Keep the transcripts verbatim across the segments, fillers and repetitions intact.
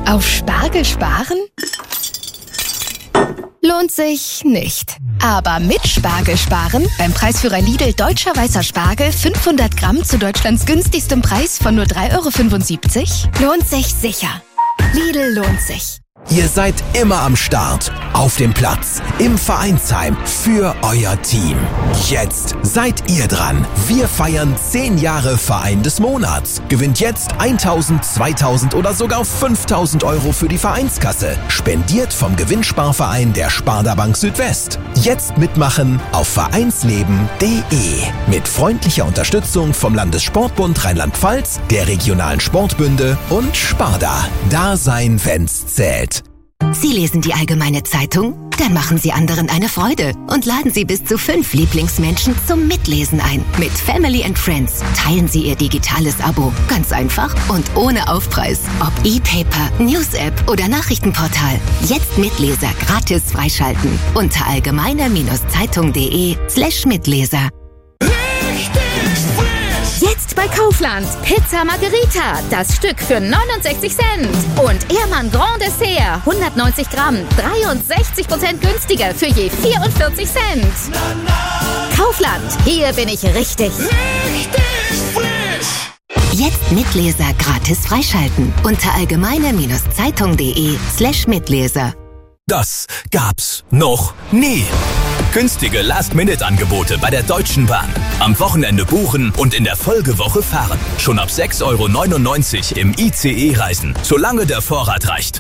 Auf Spargel sparen? Lohnt sich nicht. Aber mit Spargel sparen, beim Preisführer Lidl Deutscher Weißer Spargel fünfhundert Gramm zu Deutschlands günstigstem Preis von nur drei Euro fünfundsiebzig, lohnt sich sicher. Lidl lohnt sich. Ihr seid immer am Start, auf dem Platz, im Vereinsheim, für euer Team. Jetzt seid ihr dran. Wir feiern zehn Jahre Verein des Monats. Gewinnt jetzt tausend, zweitausend oder sogar fünftausend Euro für die Vereinskasse. Spendiert vom Gewinnsparverein der Sparda Bank Südwest. Jetzt mitmachen auf vereinsleben punkt de. Mit freundlicher Unterstützung vom Landessportbund Rheinland-Pfalz, der regionalen Sportbünde und Sparda. Da sein, wenn's zählt. Sie lesen die Allgemeine Zeitung? Dann machen Sie anderen eine Freude und laden Sie bis zu fünf Lieblingsmenschen zum Mitlesen ein. Mit Family and Friends teilen Sie Ihr digitales Abo. Ganz einfach und ohne Aufpreis. Ob E-Paper, News-App oder Nachrichtenportal. Jetzt Mitleser gratis freischalten. Unter allgemeine-zeitung.de slash Mitleser. Jetzt bei Kaufland. Pizza Margherita, das Stück für neunundsechzig Cent. Und Ehrmann Grand Dessert, hundertneunzig Gramm, dreiundsechzig Prozent günstiger für je vierundvierzig Cent. Kaufland, hier bin ich richtig. Richtig frisch. Jetzt Mitleser gratis freischalten. Unter allgemeine-zeitung.de slash Mitleser. Das gab's noch nie. Günstige Last-Minute-Angebote bei der Deutschen Bahn. Am Wochenende buchen und in der Folgewoche fahren. Schon ab sechs Euro neunundneunzig im I C E reisen, solange der Vorrat reicht.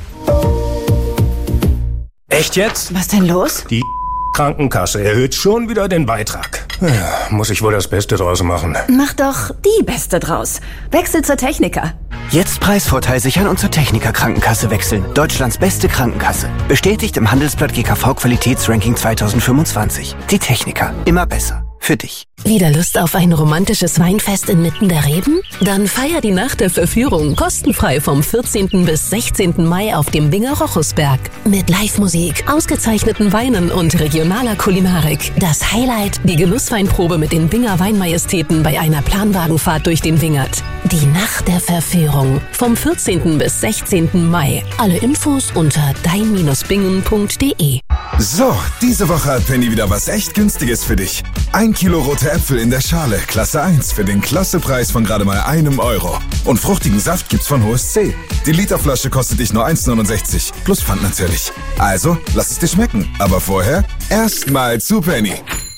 Echt jetzt? Was denn los? Die Krankenkasse erhöht schon wieder den Beitrag. Ja, muss ich wohl das Beste draus machen. Mach doch die Beste draus. Wechsel zur Techniker. Jetzt Preisvorteil sichern und zur Techniker Krankenkasse wechseln. Deutschlands beste Krankenkasse. Bestätigt im Handelsblatt G K V Qualitätsranking zweitausendfünfundzwanzig. Die Techniker. Immer besser. Für dich. Wieder Lust auf ein romantisches Weinfest inmitten der Reben? Dann feier die Nacht der Verführung kostenfrei vom vierzehnten bis sechzehnten Mai auf dem Binger Rochusberg. Mit Live-Musik, ausgezeichneten Weinen und regionaler Kulinarik. Das Highlight, die Genussweinprobe mit den Binger Weinmajestäten bei einer Planwagenfahrt durch den Wingert. Die Nacht der Verführung vom vierzehnten bis sechzehnten Mai. Alle Infos unter dein Bingen punkt de. So, diese Woche hat Penny wieder was echt Günstiges für dich. Ein Kilo rote Äpfel in der Schale, Klasse eins, für den Klassepreis von gerade mal einem Euro. Und fruchtigen Saft gibt's von H S C. Die Literflasche kostet dich nur eins neunundsechzig, plus Pfand natürlich. Also, lass es dir schmecken. Aber vorher erstmal zu Penny.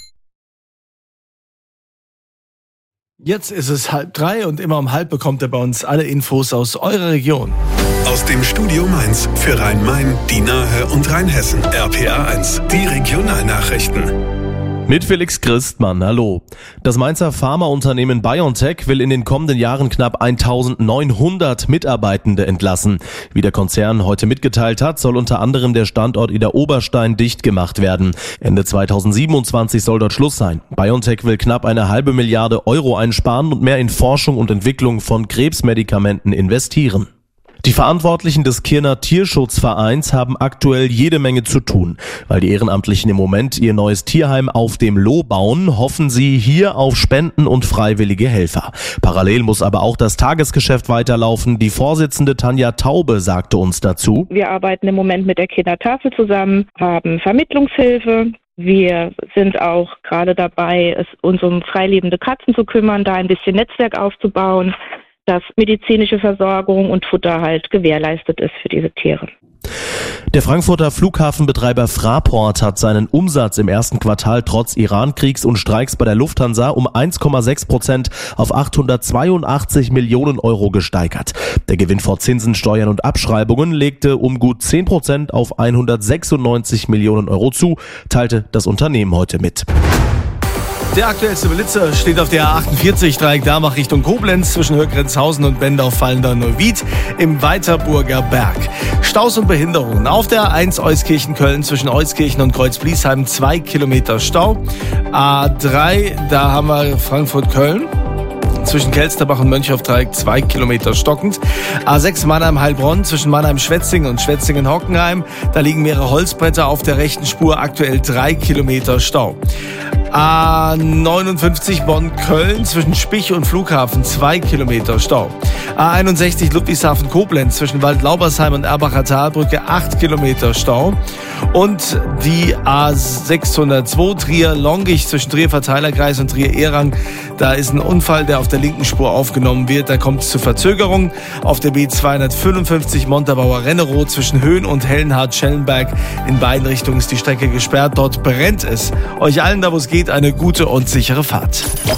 Jetzt ist es halb drei und immer um halb bekommt ihr bei uns alle Infos aus eurer Region. Aus dem Studio Mainz für Rhein-Main, die Nahe und Rheinhessen. R P A eins, die Regionalnachrichten. Mit Felix Christmann, hallo. Das Mainzer Pharmaunternehmen BioNTech will in den kommenden Jahren knapp eintausendneunhundert Mitarbeitende entlassen. Wie der Konzern heute mitgeteilt hat, soll unter anderem der Standort Ida Oberstein dicht gemacht werden. Ende zweitausendsiebenundzwanzig soll dort Schluss sein. BioNTech will knapp eine halbe Milliarde Euro einsparen und mehr in Forschung und Entwicklung von Krebsmedikamenten investieren. Die Verantwortlichen des Kirner Tierschutzvereins haben aktuell jede Menge zu tun. Weil die Ehrenamtlichen im Moment ihr neues Tierheim auf dem Loh bauen, hoffen sie hier auf Spenden und freiwillige Helfer. Parallel muss aber auch das Tagesgeschäft weiterlaufen. Die Vorsitzende Tanja Taube sagte uns dazu: Wir arbeiten im Moment mit der Kindertafel zusammen, haben Vermittlungshilfe. Wir sind auch gerade dabei, es uns um freilebende Katzen zu kümmern, da ein bisschen Netzwerk aufzubauen, dass medizinische Versorgung und Futter halt gewährleistet ist für diese Tiere. Der Frankfurter Flughafenbetreiber Fraport hat seinen Umsatz im ersten Quartal trotz Iran-Kriegs und Streiks bei der Lufthansa um eins Komma sechs Prozent auf achthundertzweiundachtzig Millionen Euro gesteigert. Der Gewinn vor Zinsen, Steuern und Abschreibungen legte um gut zehn Prozent auf hundertsechsundneunzig Millionen Euro zu, teilte das Unternehmen heute mit. Der aktuellste Blitzer steht auf der A achtundvierzig, Dreieck Dambach Richtung Koblenz, zwischen Högrenzhausen und Bendorf-Fallender-Neuwied im Weiterburger Berg. Staus und Behinderungen. Auf der A eins Euskirchen-Köln zwischen Euskirchen und Kreuz-Bliesheim zwei Kilometer Stau. A drei, da haben wir Frankfurt-Köln. Zwischen Kelsterbach und Mönchhoff-Dreieck zwei Kilometer stockend. A sechs Mannheim-Heilbronn zwischen Mannheim-Schwetzingen und Schwetzingen-Hockenheim. Da liegen mehrere Holzbretter auf der rechten Spur, aktuell drei Kilometer Stau. A neunundfünfzig Bonn-Köln zwischen Spich und Flughafen zwei Kilometer Stau. A einundsechzig Ludwigshafen-Koblenz zwischen Waldlaubersheim und Erbacher Talbrücke acht Kilometer Stau. Und die A sechshundertzwei Trier-Longich zwischen Trier-Verteilerkreis und Trier-Ehrang. Da ist ein Unfall, der auf der linken Spur aufgenommen wird. Da kommt es zu Verzögerungen. Auf der B zweihundertfünfundfünfzig Montabaur-Rennerow zwischen Höhen und Hellenhardt-Schellenberg. In beiden Richtungen ist die Strecke gesperrt. Dort brennt es. Euch allen, da wo es geht, eine gute und sichere Fahrt.